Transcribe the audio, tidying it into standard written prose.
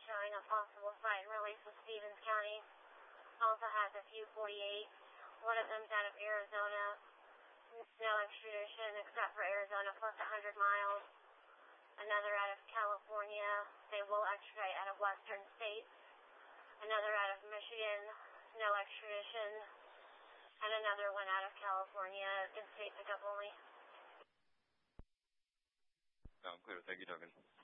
showing a possible site release with Stevens County. Also has a few 48. One of them's out of Arizona. No extradition except for Arizona plus 100 miles. Another out of California. They will extradite out of western states. Another out of Michigan. No extradition. And another one out of California. In-state pickup only. Clear. Thank you, Duncan.